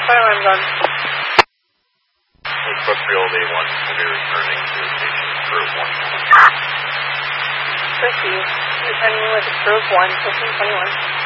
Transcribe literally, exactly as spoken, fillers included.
Fire alarm's on. With Brookfield A one will be returning to the station for one. Proceed. Returning with a crew of one, fifteen twenty-one.